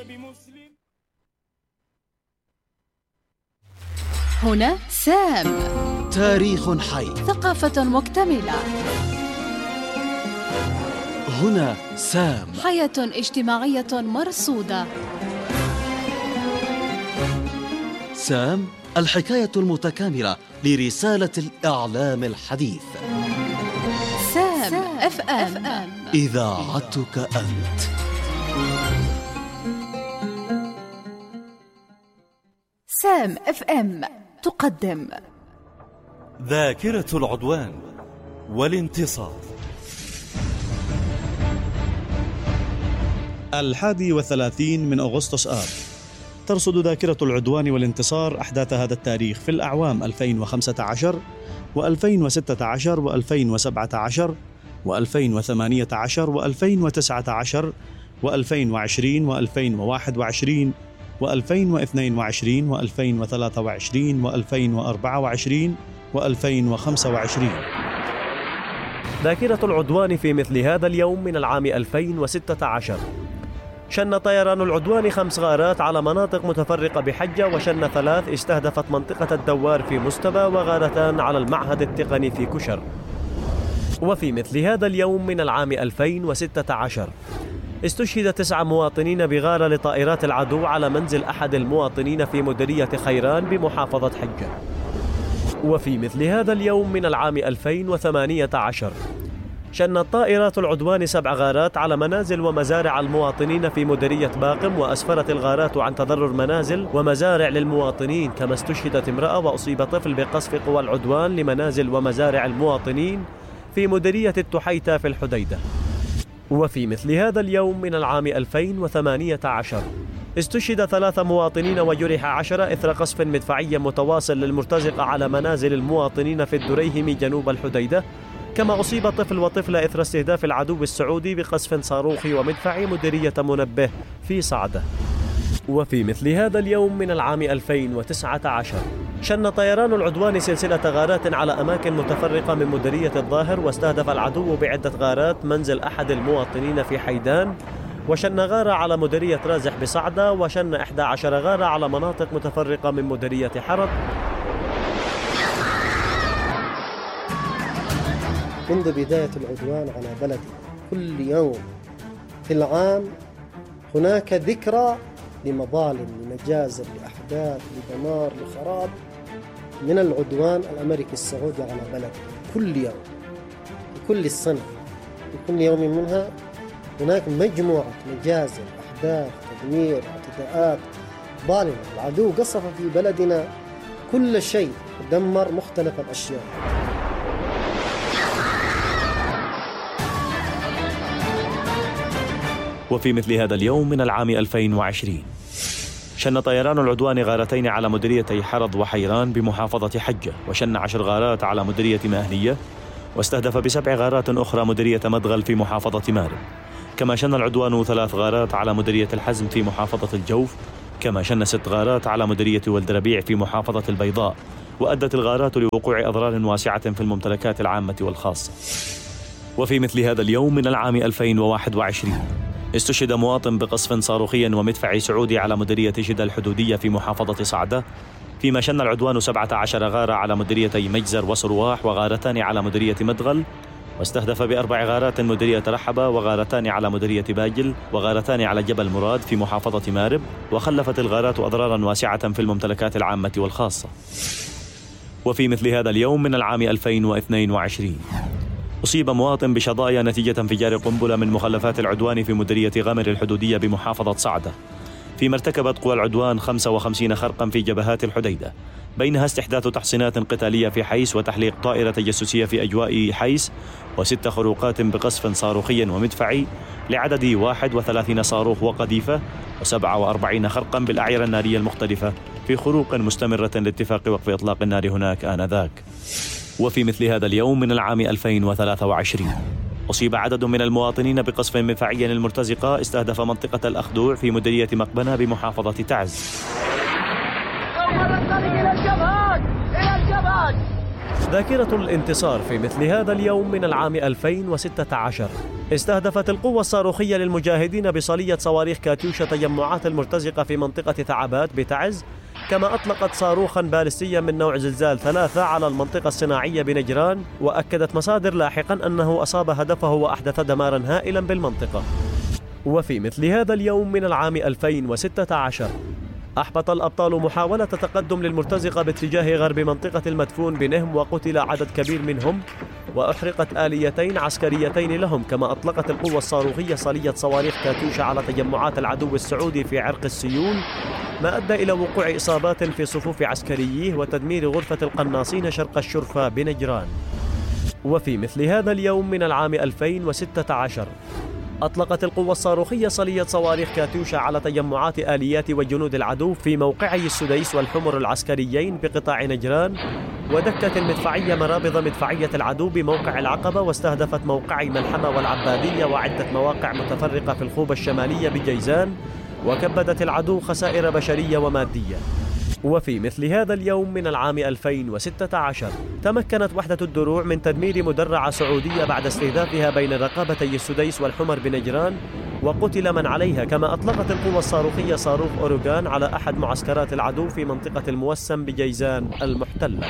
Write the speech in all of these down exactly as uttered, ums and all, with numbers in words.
بمسلم. هنا سام، تاريخ حي، ثقافة مكتملة. هنا سام، حياة اجتماعية مرصودة. سام، الحكاية المتكاملة لرسالة الإعلام الحديث. سام اف ام، إذاعتك أنت. سام اف ام تقدم ذاكرة العدوان والانتصار. الحادي والثلاثين من أغسطس آب ترصد ذاكرة العدوان والانتصار أحداث هذا التاريخ في الأعوام ألفين وخمسة عشر وألفين وستة عشر وألفين وسبعة عشر وألفين وثمانية عشر وألفين وتسعة عشر وألفين وعشرين وألفين وواحد وعشرين وألفين واثنين وعشرين وألفين وثلاثة وعشرين وألفين وأربعة وعشرين وألفين وخمسة وعشرين. ذاكرة العدوان في مثل هذا اليوم من العام ألفين وستة عشر. شن طيران العدوان خمس غارات على مناطق متفرقة بحجة، وشن ثلاث استهدفت منطقة الدوار في مستبى، وغارتان على المعهد التقني في كشر. وفي مثل هذا اليوم من العام ألفين وستة عشر استشهد تسعة مواطنين بغارة لطائرات العدو على منزل أحد المواطنين في مديرية خيران بمحافظة حجة. وفي مثل هذا اليوم من العام ألفين وثمانية عشر شنت طائرات العدوان سبع غارات على منازل ومزارع المواطنين في مديرية باقم، وأسفرت الغارات عن تضرر منازل ومزارع للمواطنين، كما استشهدت امرأة وأصيب طفل بقصف قوى العدوان لمنازل ومزارع المواطنين في مديرية التحيتة في الحديدة. وفي مثل هذا اليوم من العام ألفين وثمانية عشر استشهد ثلاثة مواطنين وجرح عشرة إثر قصف مدفعي متواصل للمرتزقة على منازل المواطنين في الدريهم جنوب الحديدة، كما أصيب طفل وطفلة إثر استهداف العدو السعودي بقصف صاروخي ومدفعي مديرية منبه في صعدة. وفي مثل هذا اليوم من العام ألفين وتسعة عشر شن طيران العدوان سلسلة غارات على أماكن متفرقة من مديرية الظاهر، واستهدف العدو بعدة غارات منزل أحد المواطنين في حيدان، وشن غارة على مديرية رازح بصعدة، وشن إحدى عشر غارة على مناطق متفرقة من مديرية حرب. منذ بداية العدوان على بلدي كل يوم في العام هناك ذكرى لمظالم، لمجازر، لأحداث، لدمار، لخراب من العدوان الأمريكي السعودي على بلدي. كل يوم في كل السنة في كل يوم منها هناك مجموعة مجازر، أحداث، تدمير، اعتداءات ظالمة. العدو قصف في بلدنا كل شيء، دمر مختلف الأشياء. وفي مثل هذا اليوم من العام ألفين وعشرين شن طيران العدوان غارتين على مديريتي حرض وحيران بمحافظة حجة، وشن عشر غارات على مديرية ماهلية، واستهدف بسبع غارات أخرى مديرية مدغل في محافظة مارب. كما شن العدوان ثلاث غارات على مديرية الحزم في محافظة الجوف، كما شن ست غارات على مديرية ولد ربيع في محافظة البيضاء، وأدت الغارات لوقوع أضرار واسعة في الممتلكات العامة والخاصة. وفي مثل هذا اليوم من العام ألفين وواحد وعشرين استشهد مواطن بقصف صاروخي ومدفعي سعودي على مديرية جدة الحدودية في محافظة صعدة، فيما شن العدوان سبعة عشر غارة على مديريتي مجزر وصرواح، وغارتان على مديرية مدغل، واستهدف بأربع غارات مديرية رحبة، وغارتان على مديرية باجل، وغارتان على جبل مراد في محافظة مارب، وخلفت الغارات أضرارا واسعة في الممتلكات العامة والخاصة. وفي مثل هذا اليوم من العام ألفين واثنين وعشرين أصيب مواطن بشظايا نتيجة انفجار قنبلة من مخلفات العدوان في مديرية غامر الحدودية بمحافظة صعدة، فيما ارتكبت قوى العدوان خمسة وخمسين خرقا في جبهات الحديدة، بينها استحداث تحصينات قتالية في حيس، وتحليق طائرة تجسسية في أجواء حيس، وست خروقات بقصف صاروخي ومدفعي لعدد واحد وثلاثين صاروخ وقذيفة، وسبعة وأربعين خرقا بالأعيرة النارية المختلفة في خروق مستمرة لاتفاق وقف إطلاق النار هناك آنذاك. وفي مثل هذا اليوم من العام ألفين وثلاثة وعشرين أصيب عدد من المواطنين بقصف مدفعي المرتزقة استهدف منطقة الأخدوع في مديرية مقبنة بمحافظة تعز. ذاكرة الانتصار في مثل هذا اليوم من العام ألفين وستة عشر استهدفت القوة الصاروخية للمجاهدين بصلية صواريخ كاتيوشا تجمعات المرتزقة في منطقة ثعبات بتعز، كما أطلقت صاروخا باليستيا من نوع زلزال ثلاثة على المنطقة الصناعية بنجران، وأكدت مصادر لاحقا أنه أصاب هدفه وأحدث دمارا هائلا بالمنطقة. وفي مثل هذا اليوم من العام ألفين وستة عشر أحبط الأبطال محاولة تقدم للمرتزقة باتجاه غرب منطقة المدفون بنهم، وقتل عدد كبير منهم وأحرقت آليتين عسكريتين لهم، كما أطلقت القوة الصاروخية صلية صواريخ كاتيوشا على تجمعات العدو السعودي في عرق السيول، ما أدى إلى وقوع إصابات في صفوف عسكرييه وتدمير غرفة القناصين شرق الشرفة بنجران. وفي مثل هذا اليوم من العام ألفين وستة عشر أطلقت القوة الصاروخية صلية صواريخ كاتيوشا على تجمعات آليات وجنود العدو في موقعي السديس والحمر العسكريين بقطاع نجران، ودكت المدفعية مرابض مدفعية العدو بموقع العقبة، واستهدفت موقعي ملحمة والعبادية وعدة مواقع متفرقة في الخوبة الشمالية بجيزان، وكبدت العدو خسائر بشرية ومادية. وفي مثل هذا اليوم من العام ألفين وستة عشر تمكنت وحدة الدروع من تدمير مدرعة سعودية بعد استهدافها بين رقابتي السديس والحمر بنجران، وقتل من عليها، كما أطلقت القوة الصاروخية صاروخ أوروغان على أحد معسكرات العدو في منطقة الموسم بجيزان المحتلة.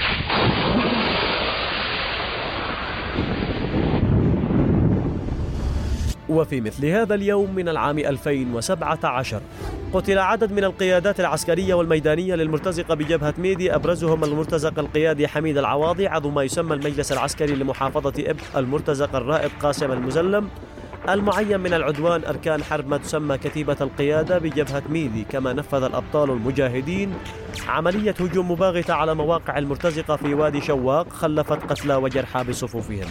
وفي مثل هذا اليوم من العام ألفين وسبعة عشر قتل عدد من القيادات العسكرية والميدانية للمرتزقة بجبهة ميدي، أبرزهم المرتزق القيادي حميد العواضي عضو ما يسمى المجلس العسكري لمحافظة إب، المرتزق الرائد قاسم المزلم، المعين من العدوان أركان حرب ما تسمى كتيبة القيادة بجبهة ميدي، كما نفذ الأبطال المجاهدين عملية هجوم مباغتة على مواقع المرتزقة في وادي شواق خلفت قتلى وجرحى بصفوفهم.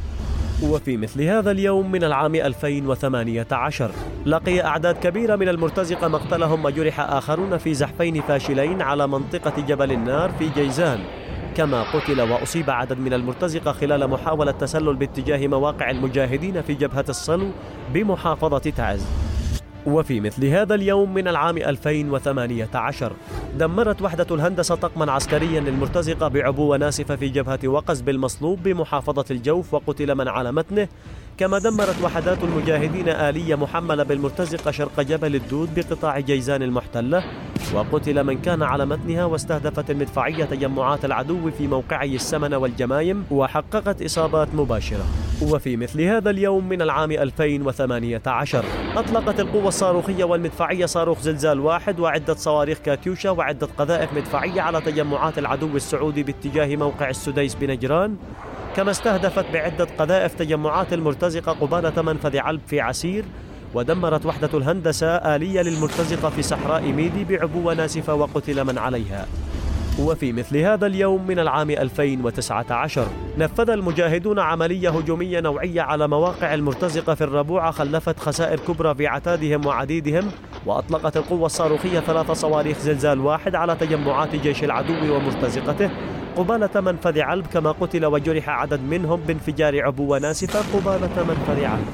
وفي مثل هذا اليوم من العام ألفين وثمانية عشر لقي أعداد كبيرة من المرتزقة مقتلهم وجرح آخرون في زحفين فاشلين على منطقة جبل النار في جيزان، كما قتل وأصيب عدد من المرتزقة خلال محاولة تسلل باتجاه مواقع المجاهدين في جبهة الصلو بمحافظة تعز. وفي مثل هذا اليوم من العام ألفين وثمانية عشر دمرت وحدة الهندسة طقما عسكريا للمرتزقة بعبوة ناسفة في جبهة وقز بالمصلوب بمحافظة الجوف، وقتل من على متنه، كما دمرت وحدات المجاهدين آلية محملة بالمرتزقة شرق جبل الدود بقطاع جيزان المحتلة، وقتل من كان على متنها، واستهدفت المدفعية تجمعات العدو في موقعي السمنة والجمايم وحققت إصابات مباشرة. وفي مثل هذا اليوم من العام ألفين وثمانية عشر أطلقت القوة الصاروخية والمدفعية صاروخ زلزال واحد وعدة صواريخ كاتيوشا وعدة قذائف مدفعية على تجمعات العدو السعودي باتجاه موقع السديس بنجران، كما استهدفت بعدة قذائف تجمعات المرتزقة قبالة منفذ علب في عسير، ودمرت وحدة الهندسة آلية للمرتزقة في صحراء ميدي بعبوة ناسفة وقتل من عليها. وفي مثل هذا اليوم من العام ألفين وتسعة عشر نفذ المجاهدون عملية هجومية نوعية على مواقع المرتزقة في الربوعة خلفت خسائر كبرى في عتادهم وعديدهم، وأطلقت القوة الصاروخية ثلاث صواريخ زلزال واحد على تجمعات جيش العدو ومرتزقته قبالة منفذ علب، كما قتل وجرح عدد منهم بانفجار عبوة ناسفة قبالة منفذ علب.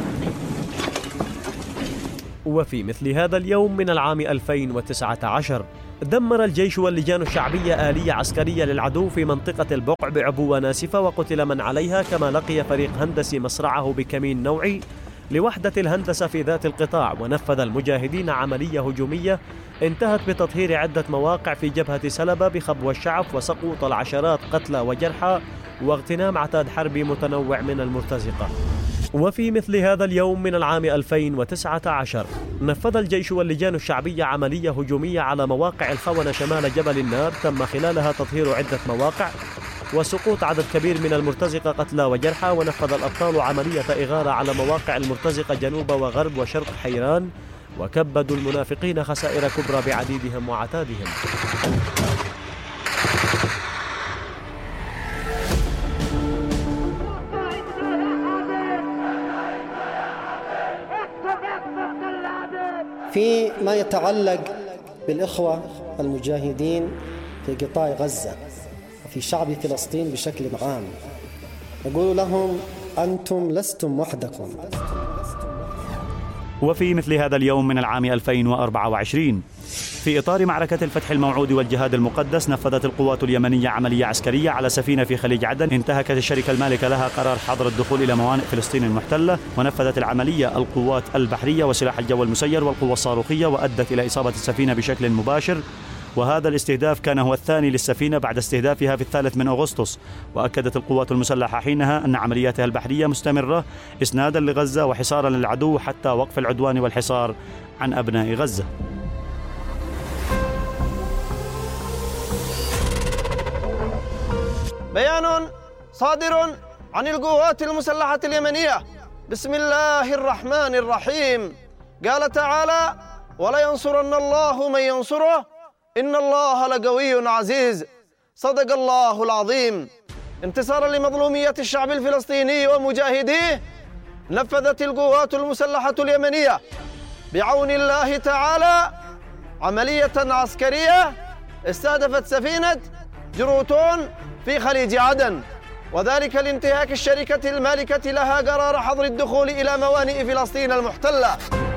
وفي مثل هذا اليوم من العام ألفين وتسعة عشر دمر الجيش واللجان الشعبية آلية عسكرية للعدو في منطقة البقع بعبوة ناسفة وقتل من عليها، كما لقي فريق هندسي مصرعه بكمين نوعي لوحدة الهندسة في ذات القطاع، ونفذ المجاهدين عملية هجومية انتهت بتطهير عدة مواقع في جبهة سلبة بخبو الشعف وسقوط العشرات قتلى وجرحى واغتنام عتاد حربي متنوع من المرتزقة. وفي مثل هذا اليوم من العام ألفين وتسعة عشر نفذ الجيش واللجان الشعبية عملية هجومية على مواقع الخونة شمال جبل النار، تم خلالها تطهير عدة مواقع وسقوط عدد كبير من المرتزقة قتلى وجرحى، ونفذ الأبطال عملية إغارة على مواقع المرتزقة جنوب وغرب وشرق حيران، وكبدوا المنافقين خسائر كبرى بعديدهم وعتادهم. في ما يتعلق بالإخوة المجاهدين في قطاع غزة وفي شعب فلسطين بشكل عام، نقول لهم أنتم لستم وحدكم. وفي مثل هذا اليوم من العام ألفين وأربعة وعشرين في إطار معركة الفتح الموعود والجهاد المقدس نفذت القوات اليمنية عملية عسكرية على سفينة في خليج عدن انتهكت الشركة المالكة لها قرار حظر الدخول إلى موانئ فلسطين المحتلة، ونفذت العملية القوات البحرية وسلاح الجو المسير والقوة الصاروخية وأدت إلى إصابة السفينة بشكل مباشر، وهذا الاستهداف كان هو الثاني للسفينة بعد استهدافها في الثالث من أغسطس. وأكدت القوات المسلحة حينها أن عملياتها البحرية مستمرة إسنادا لغزة وحصارا للعدو حتى وقف العدوان والحصار عن أبناء غزة. بيان صادر عن القوات المسلحة اليمنية بسم الله الرحمن الرحيم. قال تعالى: ولينصرن الله من ينصره إن الله لقوي عزيز. صدق الله العظيم. انتصارا لمظلومية الشعب الفلسطيني ومجاهديه، نفذت القوات المسلحة اليمنية بعون الله تعالى عملية عسكرية استهدفت سفينة جروتون في خليج عدن، وذلك لانتهاك الشركة المالكة لها قرار حظر الدخول إلى موانئ فلسطين المحتلة.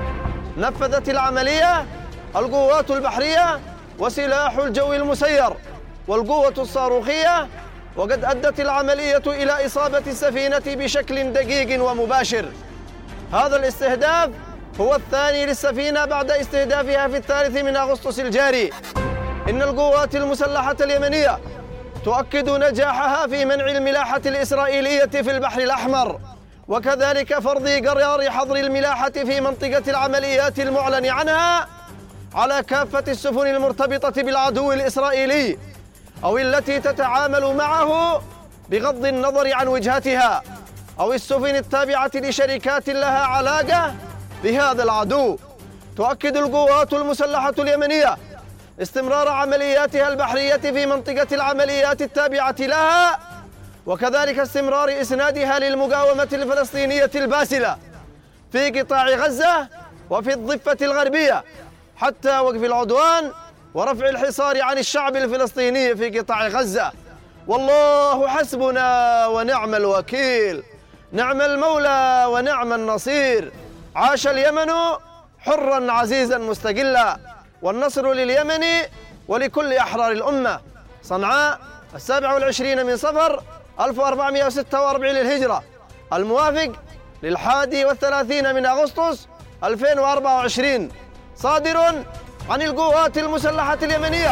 نفذت العملية القوات البحرية وسلاح الجو المسير والقوة الصاروخية، وقد أدت العملية إلى إصابة السفينة بشكل دقيق ومباشر. هذا الاستهداف هو الثاني للسفينة بعد استهدافها في الثالث من أغسطس الجاري. إن القوات المسلحة اليمنية تؤكد نجاحها في منع الملاحة الإسرائيلية في البحر الأحمر، وكذلك فرض قرار حظر الملاحة في منطقة العمليات المعلن عنها على كافة السفن المرتبطة بالعدو الإسرائيلي أو التي تتعامل معه بغض النظر عن وجهتها، أو السفن التابعة لشركات لها علاقة بهذا العدو. تؤكد القوات المسلحة اليمنية استمرار عملياتها البحرية في منطقة العمليات التابعة لها، وكذلك استمرار إسنادها للمقاومة الفلسطينية الباسلة في قطاع غزة وفي الضفة الغربية حتى وقف العدوان ورفع الحصار عن الشعب الفلسطيني في قطاع غزة. والله حسبنا ونعم الوكيل، نعم المولى ونعم النصير. عاش اليمن حرا عزيزا مستقلا، والنصر لليمن ولكل أحرار الأمة. صنعاء السابع والعشرين من صفر ألف وأربعمائة وستة وأربعين للهجرة، الموافق للحادي والثلاثين من أغسطس ألفين وأربعة وعشرين. صادر عن القوات المسلحة اليمنية.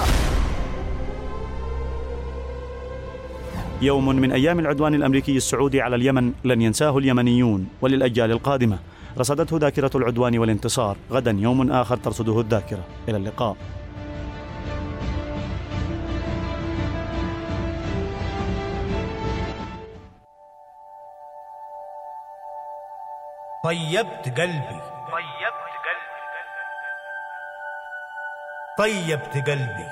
يوم من أيام العدوان الأمريكي السعودي على اليمن لن ينساه اليمنيون وللأجيال القادمة. رصدته ذاكرة العدوان والانتصار. غدا يوم آخر ترصده الذاكرة. إلى اللقاء. طيبت قلبي طيبت قلبي طيبت قلبي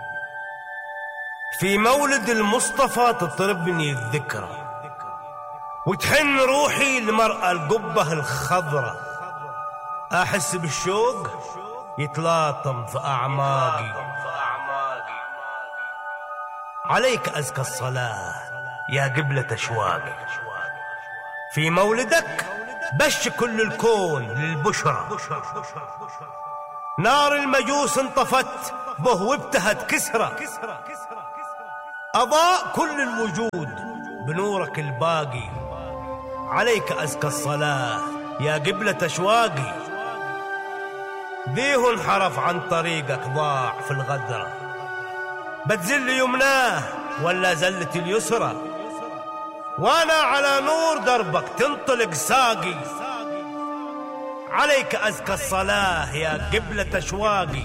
في مولد المصطفى تطربني الذكرى، وتحن روحي لمرأى القبة الخضرة، أحس بالشوق يتلاطم في أعماقي. عليك أزكى الصلاة يا قبلة أشواقي، في مولدك بش كل الكون للبشرى، نار المجوس انطفت به وابتهت كسرى، أضاء كل الوجود بنورك الباقي. عليك أزكى الصلاة يا قبلة أشواقي، ديه انحرف عن طريقك ضاع في الغدرة، بتزل يمناه ولا زلت اليسرى، وانا على نور دربك تنطلق ساقي. عليك أزكى الصلاة يا قبلة أشواقي،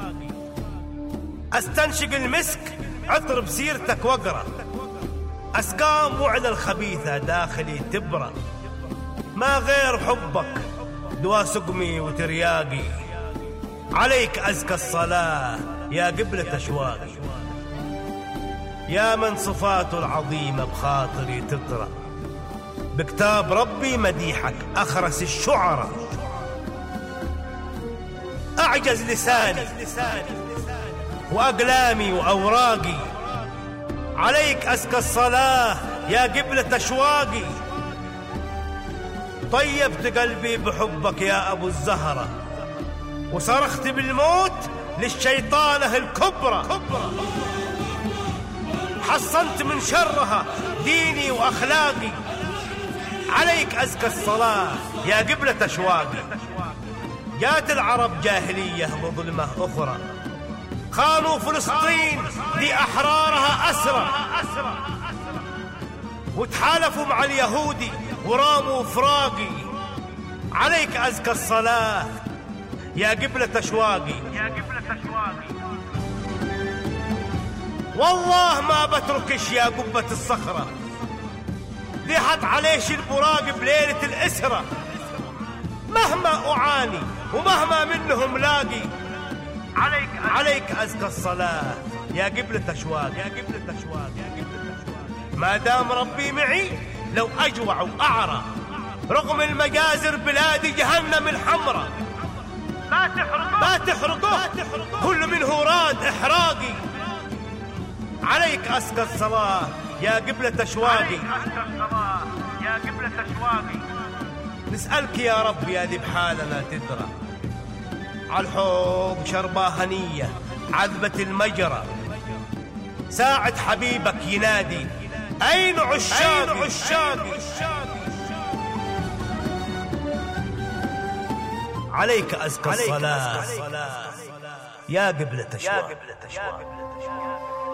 استنشق المسك عطر بسيرتك وقرة، أسقام وعلى الخبيثة داخلي تبرى، ما غير حبك دوا سقمي وترياقي. عليك أزكى الصلاة يا قبلة أشواقي، يا من صفاته العظيمة بخاطري تطرى، بكتاب ربي مديحك أخرس الشعراء، أعجز لساني وأقلامي وأوراقي. عليك أزكى الصلاة يا قبلة أشواقي، طيبت قلبي بحبك يا أبو الزهرة، وصرخت بالموت للشيطانة الكبرى، حصنت من شرها ديني وأخلاقي. عليك أزكى الصلاة يا قبلة أشواقي. جات العرب جاهلية مظلمة أخرى، خانوا فلسطين دي أحرارها أسرى، وتحالفوا مع اليهودي وراموا فراقي. عليك أزكى الصلاة يا قبلة أشواقي. والله ما بتركش يا قبة الصخرة، ضحت عليش البراق بليلة الإسرة. مهما أعاني ومهما منهم لاقي، عليك عليك أزكى الصلاة يا قبلة أشواق. يا قبلة أشواق يا قبلة أشواق. ما دام ربي معي لو أجوع وأعرى، رغم المجازر بلادي جهنم الحمرة. ما تحرقه ما تحرقه كل منه راد إحراقي. عليك أزكى الصلاة يا قبلة أشواقي. يا قبلة أشواقي. نسألك يا رب يا ذي بحالنا تدرى، عالحب شربة هنية عذبة المجرى. ساعد حبيبك ينادي أين عشاقي, عشاقي. عليك أزكى الصلاة يا قبلة أشواق.